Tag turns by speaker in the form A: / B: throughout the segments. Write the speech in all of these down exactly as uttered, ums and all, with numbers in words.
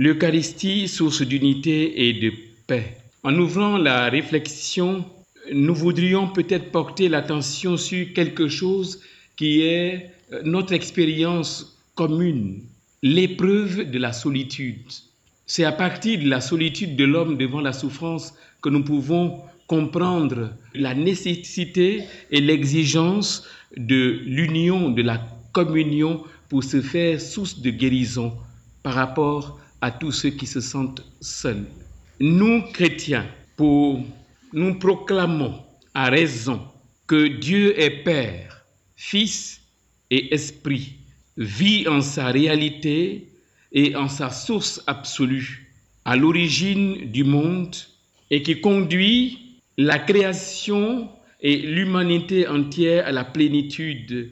A: L'Eucharistie, source d'unité et de paix. En ouvrant la réflexion, nous voudrions peut-être porter l'attention sur quelque chose qui est notre expérience commune, l'épreuve de la solitude. C'est à partir de la solitude de l'homme devant la souffrance que nous pouvons comprendre la nécessité et l'exigence de l'union, de la communion pour se faire source de guérison par rapport à tous ceux qui se sentent seuls. Nous, chrétiens, pour nous proclamons à raison que Dieu est Père, Fils et Esprit, vit en sa réalité et en sa source absolue, à l'origine du monde et qui conduit la création et l'humanité entière à la plénitude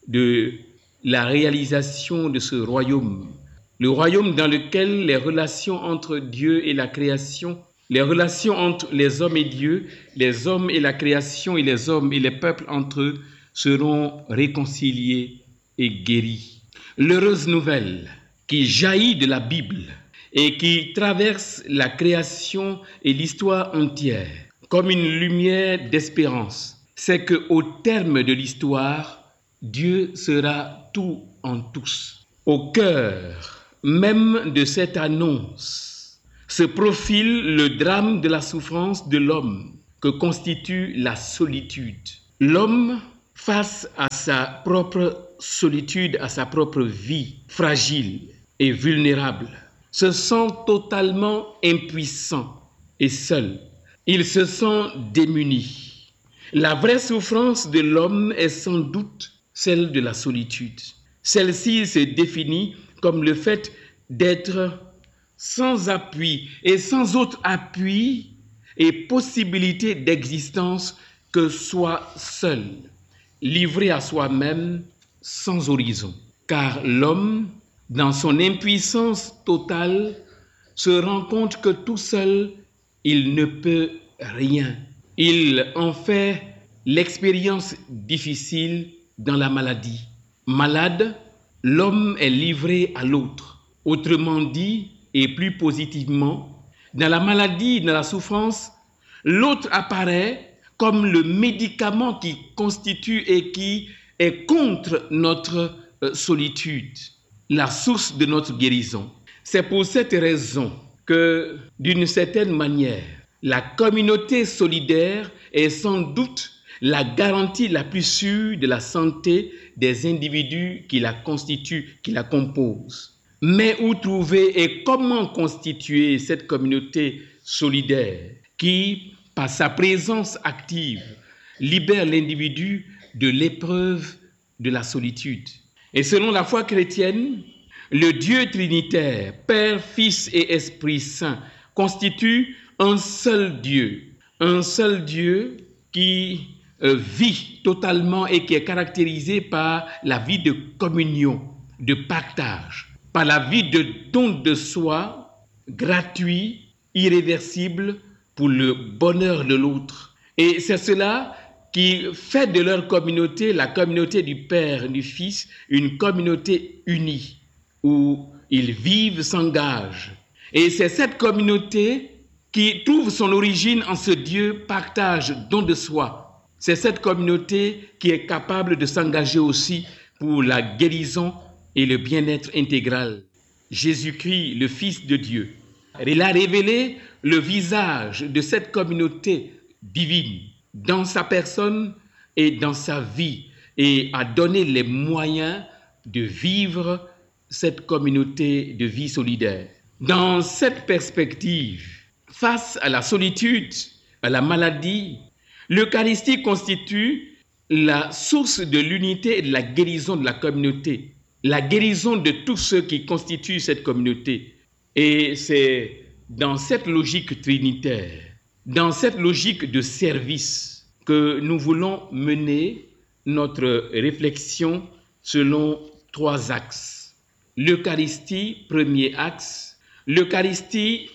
A: de la réalisation de ce royaume. Le royaume dans lequel les relations entre Dieu et la création, les relations entre les hommes et Dieu, les hommes et la création et les hommes et les peuples entre eux seront réconciliés et guéris. L'heureuse nouvelle qui jaillit de la Bible et qui traverse la création et l'histoire entière comme une lumière d'espérance, c'est qu'au terme de l'histoire, Dieu sera tout en tous. Au cœur même de cette annonce se profile le drame de la souffrance de l'homme que constitue la solitude. L'homme, face à sa propre solitude, à sa propre vie fragile et vulnérable, se sent totalement impuissant et seul. Il se sent démuni. La vraie souffrance de l'homme est sans doute celle de la solitude. Celle-ci se définit comme le fait d'être sans appui et sans autre appui et possibilité d'existence que soit seul, livré à soi-même, sans horizon. Car l'homme, dans son impuissance totale, se rend compte que tout seul, il ne peut rien. Il en fait l'expérience difficile dans la maladie. Malade, l'homme est livré à l'autre. Autrement dit, et plus positivement, dans la maladie, dans la souffrance, l'autre apparaît comme le médicament qui constitue et qui est contre notre solitude, la source de notre guérison. C'est pour cette raison que, d'une certaine manière, la communauté solidaire est sans doute la garantie la plus sûre de la santé des individus qui la constituent, qui la composent. Mais où trouver et comment constituer cette communauté solidaire qui, par sa présence active, libère l'individu de l'épreuve de la solitude? Et selon la foi chrétienne, le Dieu trinitaire, Père, Fils et Esprit Saint, constitue un seul Dieu, un seul Dieu qui euh, vit totalement et qui est caractérisé par la vie de communion, de partage, par la vie de don de soi, gratuit, irréversible, pour le bonheur de l'autre. Et c'est cela qui fait de leur communauté, la communauté du Père et du Fils, une communauté unie, où ils vivent, s'engagent. Et c'est cette communauté qui trouve son origine en ce Dieu, partage, don de soi. C'est cette communauté qui est capable de s'engager aussi pour la guérison et le bien-être intégral. Jésus-Christ, le Fils de Dieu, il a révélé le visage de cette communauté divine dans sa personne et dans sa vie et a donné les moyens de vivre cette communauté de vie solidaire. Dans cette perspective, face à la solitude, à la maladie, l'Eucharistie constitue la source de l'unité et de la guérison de la communauté, la guérison de tous ceux qui constituent cette communauté. Et c'est dans cette logique trinitaire, dans cette logique de service que nous voulons mener notre réflexion selon trois axes. L'Eucharistie, premier axe. L'Eucharistie,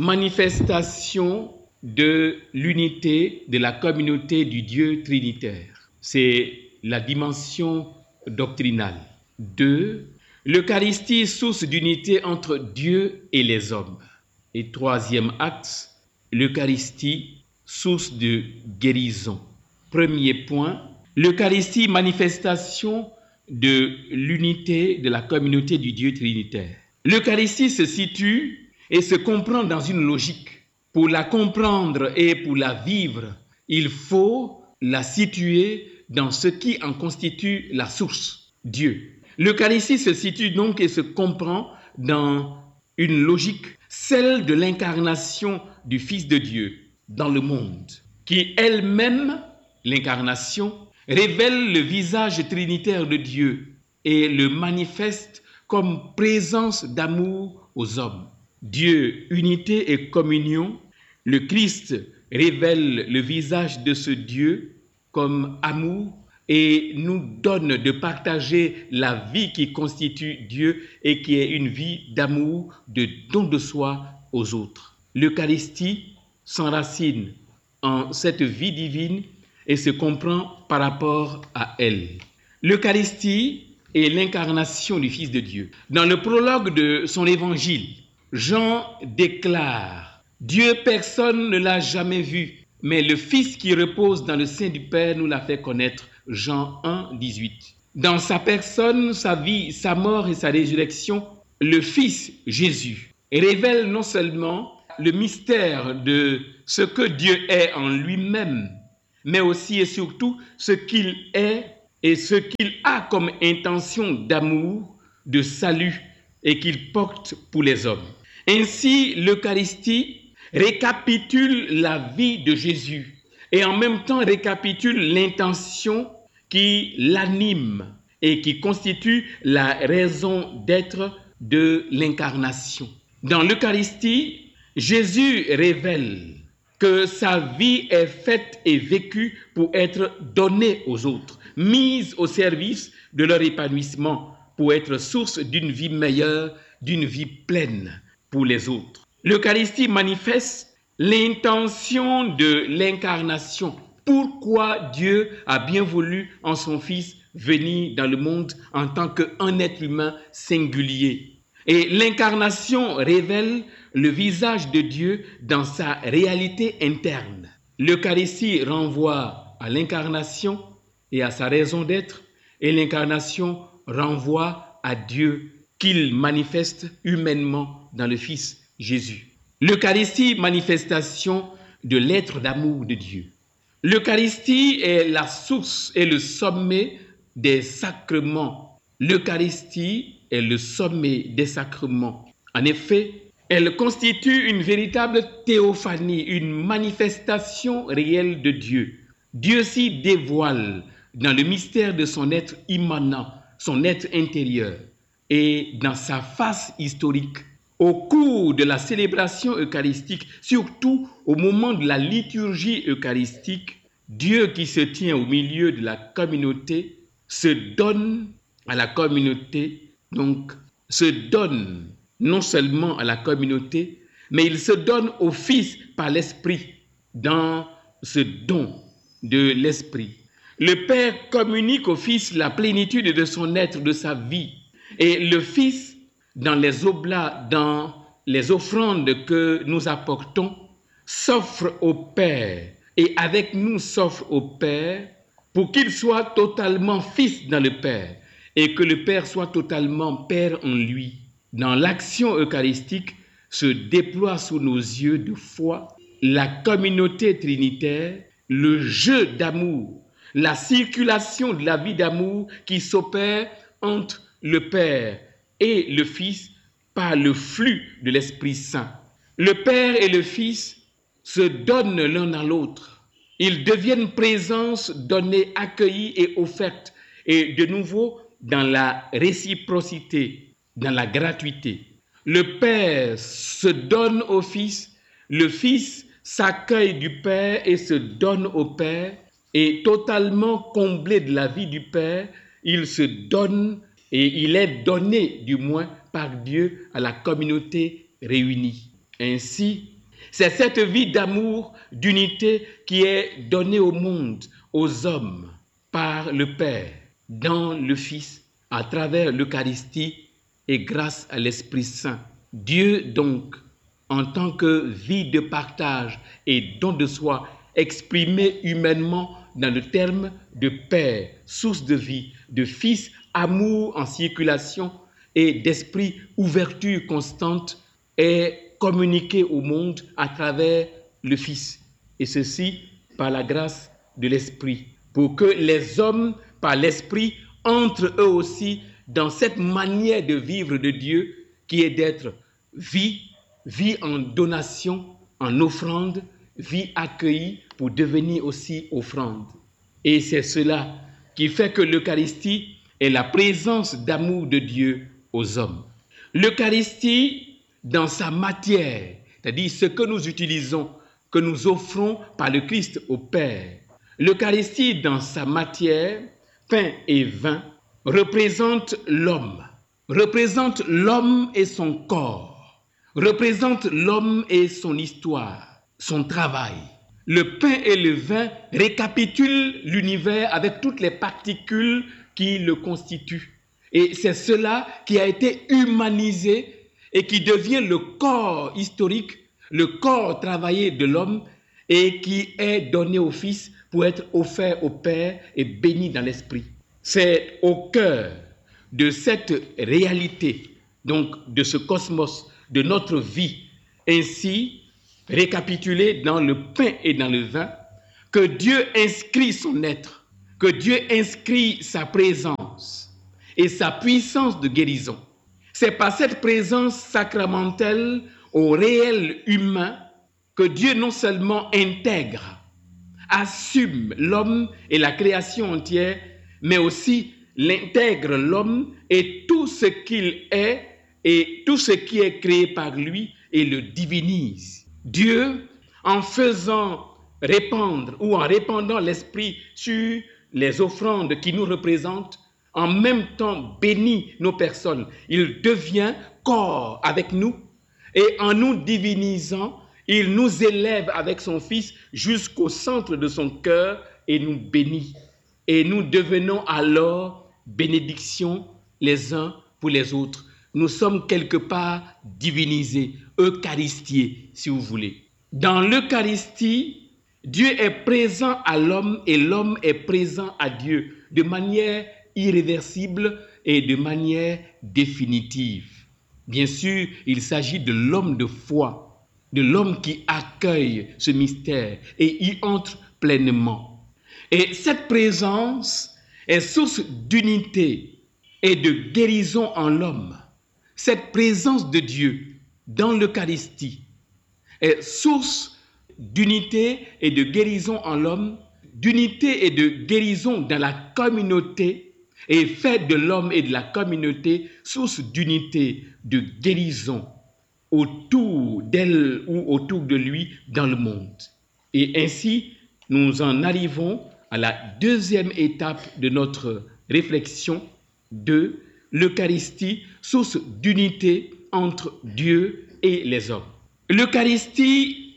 A: manifestation de l'unité de la communauté du Dieu trinitaire. C'est la dimension doctrinale. Deux, L'Eucharistie, source d'unité entre Dieu et les hommes. Et troisième axe, l'Eucharistie, source de guérison. Premier point, l'Eucharistie, manifestation de l'unité de la communauté du Dieu trinitaire. L'Eucharistie se situe et se comprend dans une logique. Pour la comprendre et pour la vivre, il faut la situer dans ce qui en constitue la source, Dieu. L'Eucharistie se situe donc et se comprend dans une logique, celle de l'incarnation du Fils de Dieu dans le monde, qui elle-même, l'incarnation, révèle le visage trinitaire de Dieu et le manifeste comme présence d'amour aux hommes. Dieu, unité et communion, le Christ révèle le visage de ce Dieu comme amour et nous donne de partager la vie qui constitue Dieu et qui est une vie d'amour, de don de soi aux autres. L'Eucharistie s'enracine en cette vie divine et se comprend par rapport à elle. L'Eucharistie est l'incarnation du Fils de Dieu. Dans le prologue de son évangile, Jean déclare « Dieu, personne ne l'a jamais vu, mais le Fils qui repose dans le sein du Père nous l'a fait connaître. » Jean un, dix-huit. Dans sa personne, sa vie, sa mort et sa résurrection, le Fils Jésus révèle non seulement le mystère de ce que Dieu est en lui-même, mais aussi et surtout ce qu'il est et ce qu'il a comme intention d'amour, de salut et qu'il porte pour les hommes. Ainsi, l'Eucharistie récapitule la vie de Jésus et en même temps récapitule l'intention qui l'anime et qui constitue la raison d'être de l'incarnation. Dans l'Eucharistie, Jésus révèle que sa vie est faite et vécue pour être donnée aux autres, mise au service de leur épanouissement, pour être source d'une vie meilleure, d'une vie pleine pour les autres. L'Eucharistie manifeste l'intention de l'incarnation. Pourquoi Dieu a bien voulu en son Fils venir dans le monde en tant qu'un être humain singulier. Et l'incarnation révèle le visage de Dieu dans sa réalité interne. L'Eucharistie renvoie à l'incarnation et à sa raison d'être, et l'incarnation renvoie à Dieu qu'il manifeste humainement dans le Fils Jésus. L'Eucharistie, manifestation de l'être d'amour de Dieu. L'Eucharistie est la source et le sommet des sacrements. L'Eucharistie est le sommet des sacrements. En effet, elle constitue une véritable théophanie, une manifestation réelle de Dieu. Dieu s'y dévoile dans le mystère de son être immanent, son être intérieur et dans sa face historique. Au cours de la célébration eucharistique, surtout au moment de la liturgie eucharistique, Dieu qui se tient au milieu de la communauté se donne à la communauté, donc se donne non seulement à la communauté, mais il se donne au Fils par l'Esprit, dans ce don de l'Esprit. Le Père communique au Fils la plénitude de son être, de sa vie, et le Fils, dans les oblats, dans les offrandes que nous apportons, s'offre au Père et avec nous s'offre au Père pour qu'il soit totalement Fils dans le Père et que le Père soit totalement Père en lui. Dans l'action eucharistique se déploie sous nos yeux de foi la communauté trinitaire, le jeu d'amour, la circulation de la vie d'amour qui s'opère entre le Père et le Fils par le flux de l'Esprit Saint. Le Père et le Fils se donnent l'un à l'autre. Ils deviennent présence donnée, accueillie et offerte. Et de nouveau, dans la réciprocité, dans la gratuité. Le Père se donne au Fils, le Fils s'accueille du Père et se donne au Père. Et totalement comblé de la vie du Père, il se donne et il est donné, du moins, par Dieu à la communauté réunie. Ainsi, c'est cette vie d'amour, d'unité qui est donnée au monde, aux hommes, par le Père, dans le Fils, à travers l'Eucharistie et grâce à l'Esprit Saint. Dieu donc, en tant que vie de partage et don de soi, exprimé humainement dans le terme de Père, source de vie, de Fils, amour en circulation et d'esprit, ouverture constante, est communiqué au monde à travers le Fils. Et ceci par la grâce de l'Esprit, pour que les hommes, par l'Esprit, entrent eux aussi dans cette manière de vivre de Dieu qui est d'être vie, vie en donation, en offrande, vie accueillie pour devenir aussi offrande. Et c'est cela qui fait que l'Eucharistie est la présence d'amour de Dieu aux hommes. L'Eucharistie, dans sa matière, c'est-à-dire ce que nous utilisons, que nous offrons par le Christ au Père, l'Eucharistie, dans sa matière, pain et vin, représente l'homme, représente l'homme et son corps, représente l'homme et son histoire, son travail. Le pain et le vin récapitulent l'univers avec toutes les particules qui le constituent. Et c'est cela qui a été humanisé et qui devient le corps historique, le corps travaillé de l'homme et qui est donné au Fils pour être offert au Père et béni dans l'Esprit. C'est au cœur de cette réalité, donc de ce cosmos, de notre vie, ainsi récapitulé dans le pain et dans le vin, que Dieu inscrit son être, que Dieu inscrit sa présence et sa puissance de guérison. C'est par cette présence sacramentelle au réel humain que Dieu non seulement intègre, assume l'homme et la création entière, mais aussi l'intègre l'homme et tout ce qu'il est et tout ce qui est créé par lui et le divinise. Dieu, en faisant répandre ou en répandant l'Esprit sur les offrandes qui nous représentent, en même temps bénit nos personnes. Il devient corps avec nous et en nous divinisant, il nous élève avec son Fils jusqu'au centre de son cœur et nous bénit. Et nous devenons alors bénédiction les uns pour les autres. Nous sommes quelque part divinisés, eucharistiés, si vous voulez. Dans l'Eucharistie, Dieu est présent à l'homme et l'homme est présent à Dieu de manière irréversible et de manière définitive. Bien sûr, il s'agit de l'homme de foi, de l'homme qui accueille ce mystère et y entre pleinement. Et cette présence est source d'unité et de guérison en l'homme. Cette présence de Dieu dans l'Eucharistie est source d'unité et de guérison en l'homme, d'unité et de guérison dans la communauté, et fait de l'homme et de la communauté source d'unité, de guérison autour d'elle ou autour de lui dans le monde. Et ainsi, nous en arrivons à la deuxième étape de notre réflexion de l'Eucharistie, source d'unité entre Dieu et les hommes. L'Eucharistie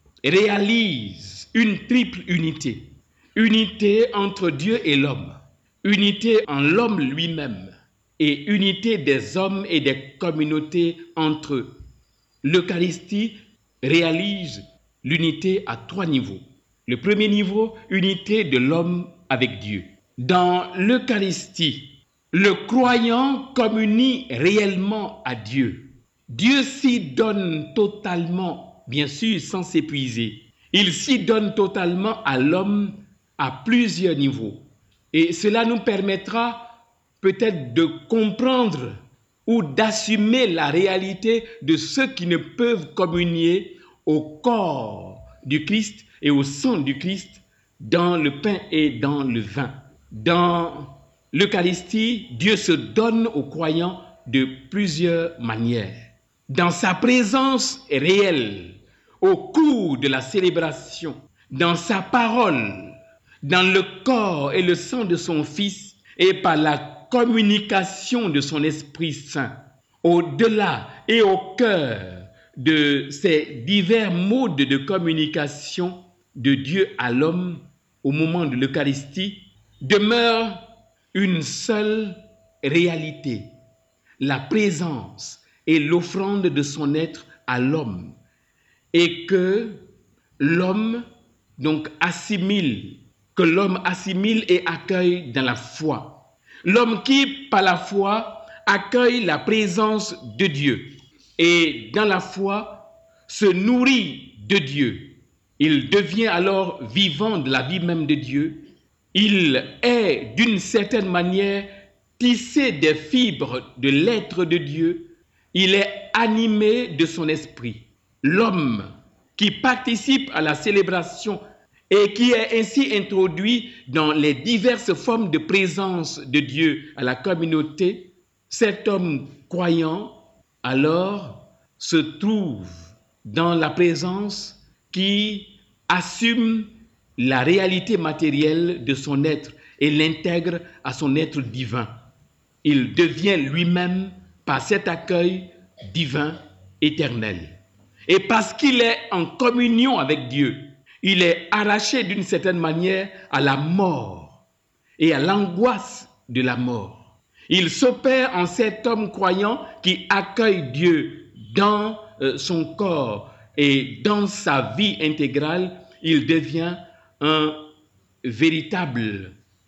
A: réalise une triple unité. Unité entre Dieu et l'homme, unité en l'homme lui-même et unité des hommes et des communautés entre eux. L'Eucharistie réalise l'unité à trois niveaux. Le premier niveau, unité de l'homme avec Dieu. Dans l'Eucharistie, le croyant communie réellement à Dieu. Dieu s'y donne totalement, bien sûr sans s'épuiser. Il s'y donne totalement à l'homme à plusieurs niveaux. Et cela nous permettra peut-être de comprendre ou d'assumer la réalité de ceux qui ne peuvent communier au corps du Christ et au sang du Christ dans le pain et dans le vin. Dans l'Eucharistie, Dieu se donne aux croyants de plusieurs manières. Dans sa présence réelle, au cours de la célébration, dans sa parole, dans le corps et le sang de son Fils et par la communication de son Esprit Saint, au-delà et au cœur de ces divers modes de communication de Dieu à l'homme au moment de l'Eucharistie, demeure une seule réalité, la présence et l'offrande de son être à l'homme, et que l'homme donc assimile, que l'homme assimile et accueille dans la foi. L'homme qui, par la foi, accueille la présence de Dieu et dans la foi se nourrit de Dieu. Il devient alors vivant de la vie même de Dieu. Il est d'une certaine manière tissé des fibres de l'être de Dieu. Il est animé de son esprit. L'homme qui participe à la célébration et qui est ainsi introduit dans les diverses formes de présence de Dieu à la communauté, cet homme croyant alors se trouve dans la présence qui assume la réalité matérielle de son être et l'intègre à son être divin. Il devient lui-même, par cet accueil divin, éternel. Et parce qu'il est en communion avec Dieu, il est arraché d'une certaine manière à la mort et à l'angoisse de la mort. Il s'opère en cet homme croyant qui accueille Dieu dans euh, son corps et dans sa vie intégrale. Il devient un véritable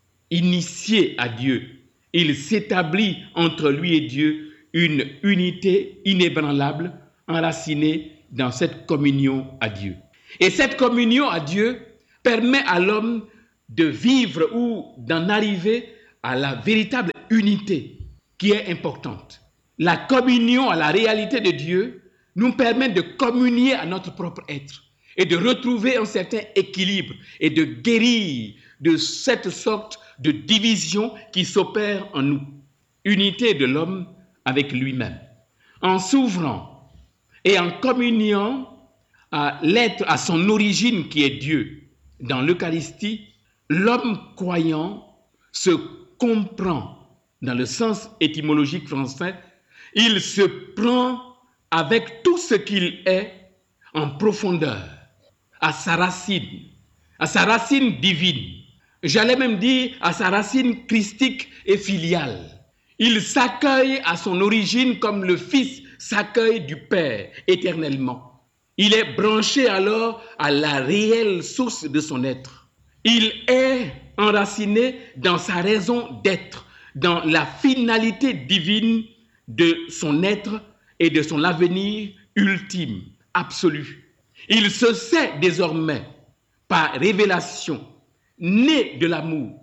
A: initié à Dieu. Il s'établit entre lui et Dieu une unité inébranlable, enracinée dans cette communion à Dieu. Et cette communion à Dieu permet à l'homme de vivre ou d'en arriver à la véritable unité qui est importante. La communion à la réalité de Dieu nous permet de communier à notre propre être et de retrouver un certain équilibre et de guérir de cette sorte de division qui s'opère en nous. Unité de l'homme avec lui-même. En s'ouvrant et en communiant à l'être, à son origine qui est Dieu, dans l'Eucharistie, l'homme croyant se comprend dans le sens étymologique français, il se prend avec tout ce qu'il est en profondeur, à sa racine, à sa racine divine. J'allais même dire à sa racine christique et filiale. Il s'accueille à son origine comme le Fils s'accueille du Père éternellement. Il est branché alors à la réelle source de son être. Il est enraciné dans sa raison d'être, dans la finalité divine de son être et de son avenir ultime, absolu. Il se sait désormais, par révélation, né de l'amour,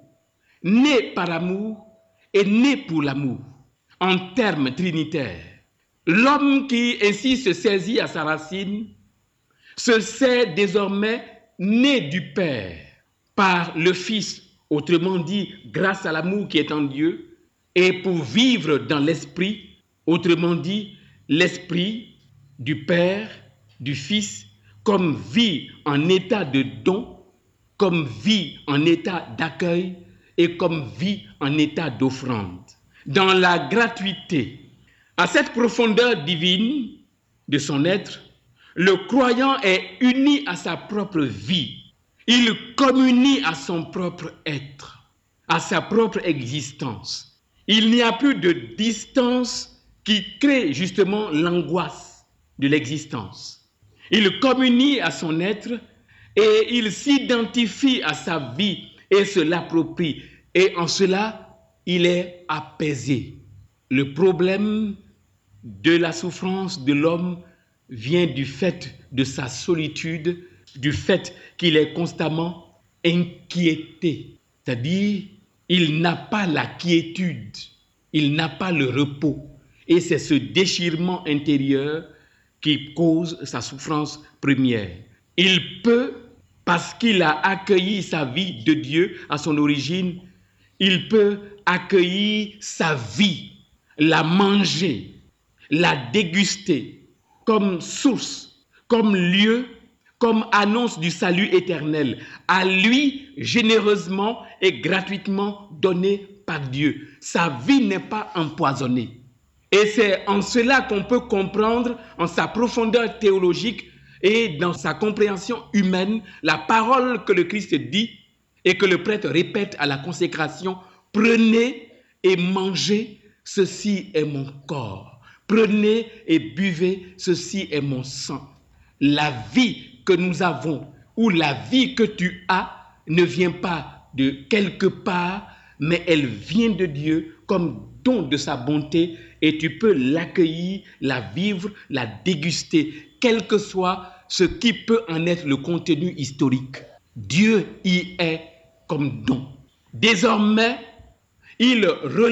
A: né par amour et né pour l'amour, en termes trinitaires. L'homme qui ainsi se saisit à sa racine se sait désormais né du Père par le Fils, autrement dit grâce à l'amour qui est en Dieu, et pour vivre dans l'Esprit, autrement dit l'Esprit du Père, du Fils, comme vie en état de don, comme vie en état d'accueil et comme vie en état d'offrande. Dans la gratuité, à cette profondeur divine de son être, le croyant est uni à sa propre vie. Il communie à son propre être, à sa propre existence. Il n'y a plus de distance qui crée justement l'angoisse de l'existence. Il communie à son être et il s'identifie à sa vie et se l'approprie. Et en cela, il est apaisé. Le problème de la souffrance de l'homme vient du fait de sa solitude, du fait qu'il est constamment inquiété. C'est-à-dire, il n'a pas la quiétude, il n'a pas le repos. Et c'est ce déchirement intérieur qui cause sa souffrance première. Il peut, parce qu'il a accueilli sa vie de Dieu à son origine, il peut accueillir sa vie, la manger, la déguster comme source, comme lieu, comme annonce du salut éternel, à lui généreusement et gratuitement donné par Dieu. Sa vie n'est pas empoisonnée. Et c'est en cela qu'on peut comprendre, en sa profondeur théologique et dans sa compréhension humaine, la parole que le Christ dit et que le prêtre répète à la consécration: prenez et mangez, ceci est mon corps. Prenez et buvez, ceci est mon sang. La vie que nous avons ou la vie que tu as ne vient pas de quelque part, mais elle vient de Dieu comme don de sa bonté et tu peux l'accueillir, la vivre, la déguster, quel que soit ce qui peut en être le contenu historique. Dieu y est comme don. Désormais, il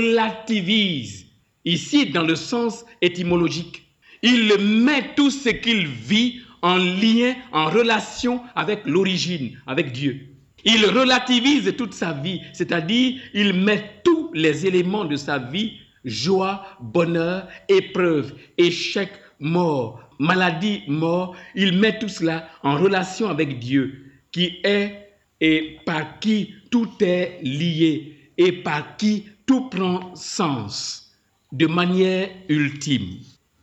A: relativise, ici dans le sens étymologique, il met tout ce qu'il vit en lien, en relation avec l'origine, avec Dieu. Il relativise toute sa vie, c'est-à-dire il met tous les éléments de sa vie, joie, bonheur, épreuve, échec, mort, maladie, mort, il met tout cela en relation avec Dieu, qui est et par qui tout est lié et par qui tout prend sens de manière ultime.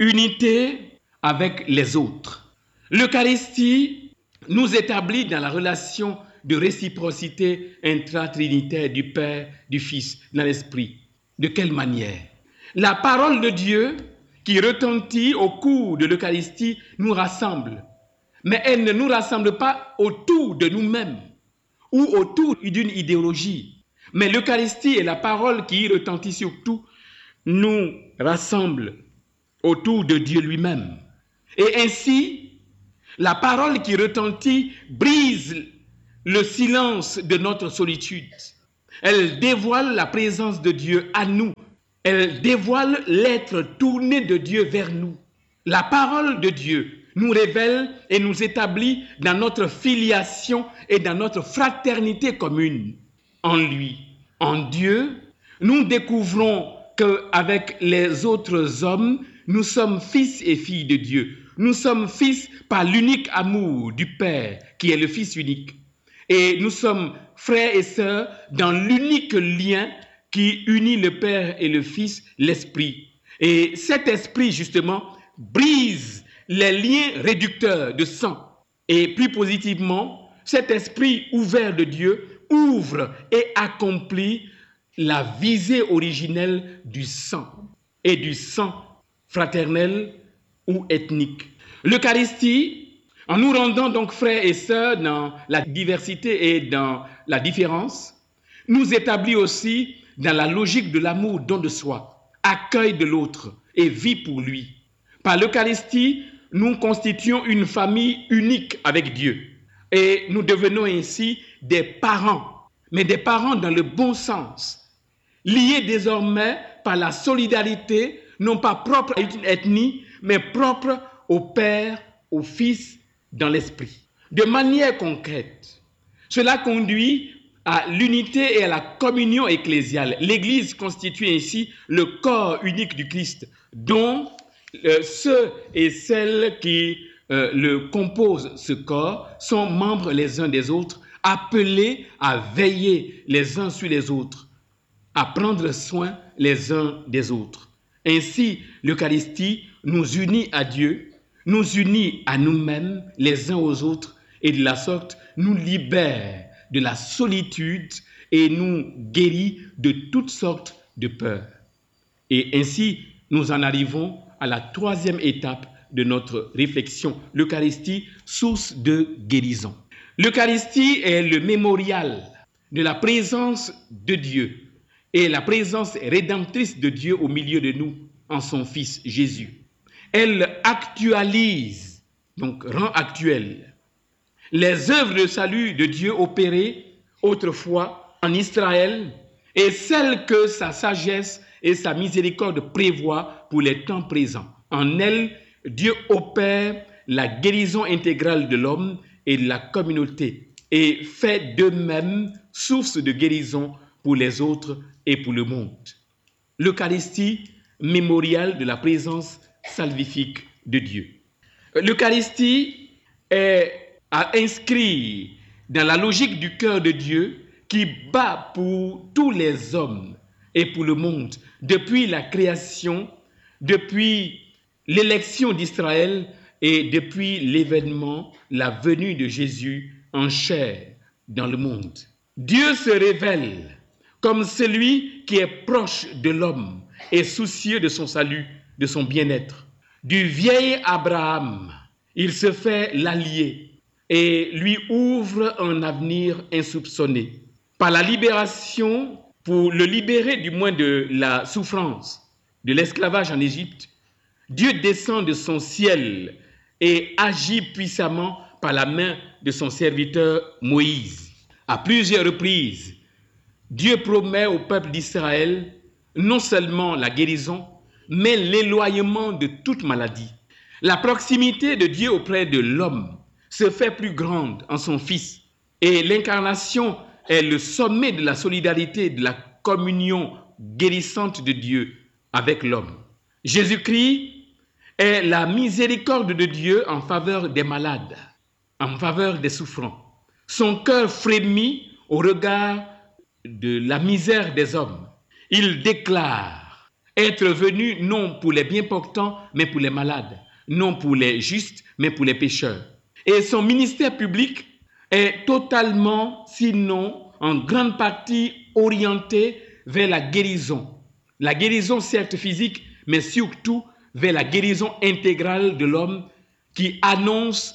A: Unité avec les autres. L'Eucharistie nous établit dans la relation de réciprocité intratrinitaire du Père, du Fils, dans l'Esprit. De quelle manière? La parole de Dieu qui retentit au cours de l'Eucharistie nous rassemble, mais elle ne nous rassemble pas autour de nous-mêmes ou autour d'une idéologie. Mais l'Eucharistie et la parole qui y retentit surtout nous rassemble autour de Dieu lui-même. Et ainsi, la parole qui retentit brise le silence de notre solitude. Elle dévoile la présence de Dieu à nous. Elle dévoile l'être tourné de Dieu vers nous. La parole de Dieu nous révèle et nous établit dans notre filiation et dans notre fraternité commune en lui. En Dieu, nous découvrons qu'avec les autres hommes, nous sommes fils et filles de Dieu. Nous sommes fils par l'unique amour du Père, qui est le Fils unique. Et nous sommes frères et sœurs dans l'unique lien qui unit le Père et le Fils, l'Esprit. Et cet Esprit, justement, brise les liens réducteurs de sang. Et plus positivement, cet Esprit ouvert de Dieu ouvre et accomplit la visée originelle du sang et du sang fraternel ou ethnique. L'Eucharistie, en nous rendant donc frères et sœurs dans la diversité et dans la différence, nous établit aussi dans la logique de l'amour don de soi, accueil de l'autre et vie pour lui. Par l'Eucharistie, nous constituons une famille unique avec Dieu et nous devenons ainsi des parents, mais des parents dans le bon sens, liés désormais par la solidarité, non pas propre à une ethnie, mais propre au Père, au Fils, dans l'Esprit. De manière concrète, cela conduit à l'unité et à la communion ecclésiale. L'Église constitue ainsi le corps unique du Christ, dont euh, ceux et celles qui euh, le composent, ce corps, sont membres les uns des autres, appelés à veiller les uns sur les autres, à prendre soin les uns des autres. Ainsi, l'Eucharistie nous unit à Dieu, nous unit à nous-mêmes, les uns aux autres, et de la sorte nous libère de la solitude et nous guérit de toutes sortes de peurs. Et ainsi, nous en arrivons à la troisième étape de notre réflexion, l'Eucharistie, source de guérison. L'Eucharistie est le mémorial de la présence de Dieu et la présence rédemptrice de Dieu au milieu de nous en son Fils Jésus. Elle actualise, donc rend actuelle, les œuvres de salut de Dieu opérées autrefois en Israël et celles que sa sagesse et sa miséricorde prévoient pour les temps présents. En elle, Dieu opère la guérison intégrale de l'homme et de la communauté et fait d'eux-mêmes source de guérison pour les autres et pour le monde. L'Eucharistie, mémorial de la présence salvifique de Dieu. L'Eucharistie est à inscrire dans la logique du cœur de Dieu qui bat pour tous les hommes et pour le monde depuis la création, depuis l'élection d'Israël et depuis l'événement, la venue de Jésus en chair dans le monde. Dieu se révèle comme celui qui est proche de l'homme et soucieux de son salut, de son bien-être. Du vieil Abraham, il se fait l'allié et lui ouvre un avenir insoupçonné. Par la libération, pour le libérer du moins de la souffrance, de l'esclavage en Égypte, Dieu descend de son ciel et agit puissamment par la main de son serviteur Moïse. À plusieurs reprises, Dieu promet au peuple d'Israël non seulement la guérison, mais l'éloignement de toute maladie. La proximité de Dieu auprès de l'homme se fait plus grande en son Fils, et l'incarnation est le sommet de la solidarité, de la communion guérissante de Dieu avec l'homme. Jésus-Christ est la miséricorde de Dieu en faveur des malades, en faveur des souffrants. Son cœur frémit au regard de la misère des hommes. Il déclare être venu non pour les bien portants, mais pour les malades, non pour les justes, mais pour les pécheurs. Et son ministère public est totalement, sinon en grande partie, orienté vers la guérison. La guérison certes physique, mais surtout vers la guérison intégrale de l'homme qui annonce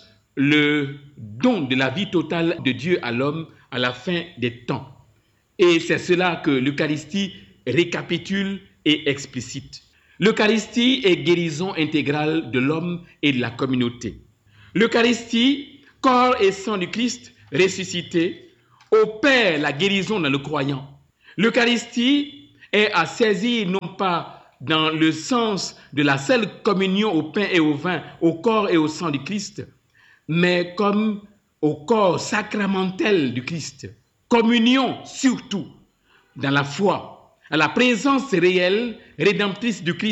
A: le don de la vie totale de Dieu à l'homme à la fin des temps. Et c'est cela que l'Eucharistie récapitule et explicite. L'Eucharistie est guérison intégrale de l'homme et de la communauté. L'Eucharistie, corps et sang du Christ ressuscité, opère la guérison dans le croyant. L'Eucharistie est à saisir non pas dans le sens de la seule communion au pain et au vin, au corps et au sang du Christ, mais comme au corps sacramentel du Christ. Communion surtout dans la foi, à la présence réelle, rédemptrice du Christ